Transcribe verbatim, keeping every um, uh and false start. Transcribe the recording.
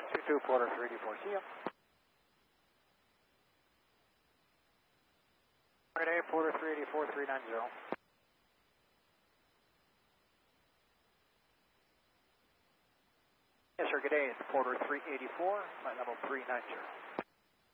two two, Porter three eighty-four, see ya. Good day, Porter three eighty-four, three ninety. Yes, sir, good day, it's Porter three eighty-four, flight level three ninety.